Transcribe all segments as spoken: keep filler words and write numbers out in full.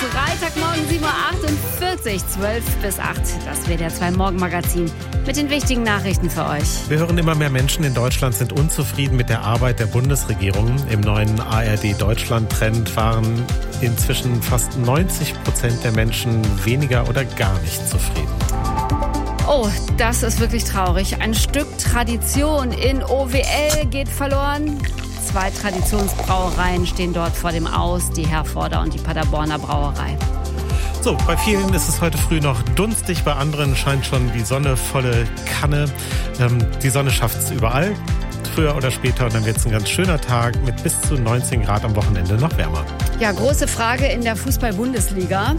Freitagmorgen sieben Uhr achtundvierzig, zwölf bis acht. Das W D R zwei Morgenmagazin mit den wichtigen Nachrichten für euch. Wir hören, immer mehr Menschen in Deutschland sind unzufrieden mit der Arbeit der Bundesregierung. Im neuen A R D-Deutschland-Trend waren inzwischen fast neunzig Prozent der Menschen weniger oder gar nicht zufrieden. Oh, das ist wirklich traurig. Ein Stück Tradition in O W L geht verloren. Zwei Traditionsbrauereien stehen dort vor dem Aus, die Herforder und die Paderborner Brauerei. So, bei vielen ist es heute früh noch dunstig, bei anderen scheint schon die Sonne volle Kanne. Ähm, die Sonne schafft es überall, früher oder später, und dann wird es ein ganz schöner Tag mit bis zu neunzehn Grad am Wochenende noch wärmer. Ja, große Frage in der Fußball-Bundesliga.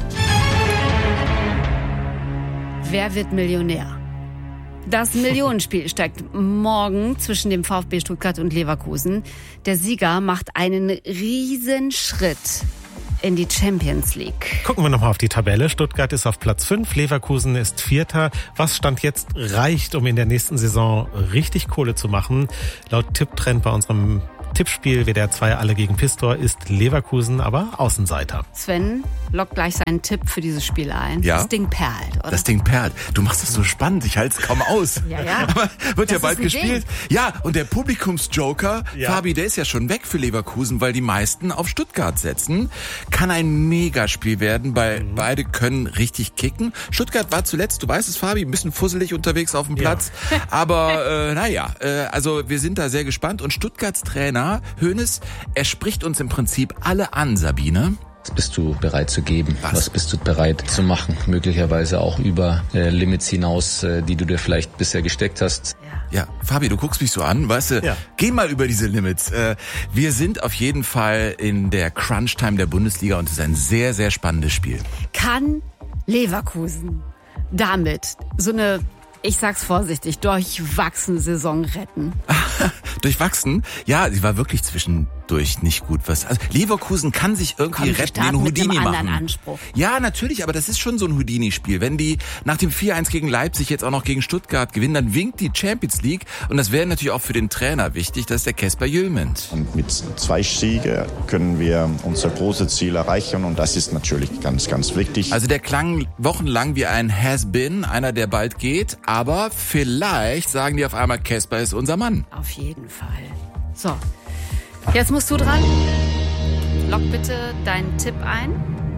Wer wird Millionär? Das Millionenspiel steigt morgen zwischen dem VfB Stuttgart und Leverkusen. Der Sieger macht einen riesen Schritt in die Champions League. Gucken wir nochmal auf die Tabelle. Stuttgart ist auf Platz fünf, Leverkusen ist Vierter. Was Stand jetzt reicht, um in der nächsten Saison richtig Kohle zu machen? Laut Tipptrend bei unserem Tippspiel W D R zwei Alle gegen Pistor ist Leverkusen aber Außenseiter. Sven lockt gleich seinen Tipp für dieses Spiel ein. Ja. Das Ding perlt, oder? Das Ding perlt. Du machst das so spannend, ich halte es kaum aus. Ja, ja. Aber wird Das ja ist bald ein gespielt. Ding. Ja, und der Publikumsjoker, Ja. Fabi, der ist ja schon weg für Leverkusen, weil die meisten auf Stuttgart setzen. Kann ein Megaspiel werden, weil mhm. beide können richtig kicken. Stuttgart war zuletzt, du weißt es, Fabi, ein bisschen fusselig unterwegs auf dem Platz. Ja. Aber äh, naja, äh, also wir sind da sehr gespannt. Und Stuttgarts Trainer Hoeneß, er spricht uns im Prinzip alle an, Sabine. Was bist du bereit zu geben? Was? Was bist du bereit zu machen? Möglicherweise auch über äh, Limits hinaus, äh, die du dir vielleicht bisher gesteckt hast. Ja, Fabi, du guckst mich so an, weißt du, Ja. Geh mal über diese Limits. Äh, wir sind auf jeden Fall in der Crunch-Time der Bundesliga und es ist ein sehr, sehr spannendes Spiel. Kann Leverkusen damit so eine, ich sag's vorsichtig, durchwachsene Saison retten? Durchwachsen? Ja, sie war wirklich zwischendurch nicht gut. Was? Also Leverkusen kann sich irgendwie Komm, wir retten, starten den mit Houdini einem anderen machen. Anspruch. Ja, natürlich, aber das ist schon so ein Houdini-Spiel. Wenn die nach dem vier eins gegen Leipzig jetzt auch noch gegen Stuttgart gewinnen, dann winkt die Champions League und das wäre natürlich auch für den Trainer wichtig, das ist der Casper Jöhlmend. Und mit zwei Siegen können wir unser großes Ziel erreichen und das ist natürlich ganz, ganz wichtig. Also der klang wochenlang wie ein Has-Been, einer, der bald geht, aber vielleicht sagen die auf einmal, Casper ist unser Mann. Auf jeden Fall. So, jetzt musst du dran. Lock bitte deinen Tipp ein.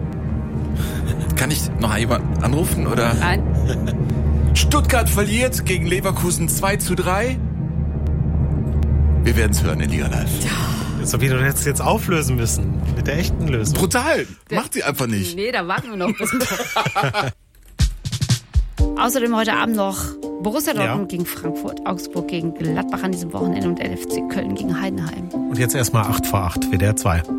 Kann ich noch jemand anrufen, oder? Nein. Stuttgart verliert gegen Leverkusen zwei zu drei. Wir werden es hören in Liga Live. So wie du hättest jetzt auflösen müssen. Mit der echten Lösung. Brutal. Macht sie einfach nicht. Nee, da warten wir noch bis Außerdem heute Abend noch Borussia Dortmund Ja. gegen Frankfurt, Augsburg gegen Gladbach an diesem Wochenende und L F C Köln gegen Heidenheim. Und jetzt erstmal acht vor acht, W D R zwei.